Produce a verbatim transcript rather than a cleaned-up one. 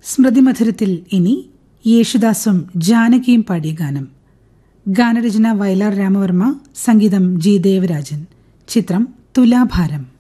സ്മൃതിമധുരത്തിൽ ഇനി യേശുദാസും ജാനകിയും പാടിയ ഗാനം. ഗാനരചന വയലാർ രാമവർമ്മ, സംഗീതം ജി ദേവരാജൻ. ചിത്രം തുലാഭാരം.